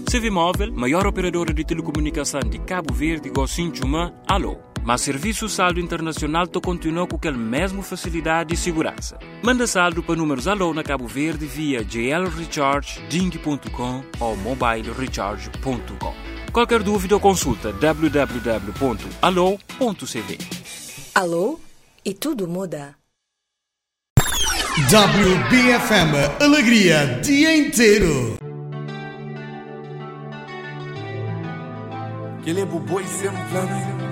Civimóvel, maior operadora de telecomunicação de Cabo Verde, Gocinchuma, Alô. Mas serviço saldo internacional to continua com aquela mesma facilidade e segurança. Manda saldo para números Alô na Cabo Verde via GL Recharge, Ding.com ou mobilerecharge.com. Qualquer dúvida ou consulta www.alô.cv. Alô e tudo muda. WBFM, alegria dia inteiro. Ele é bobo e sempre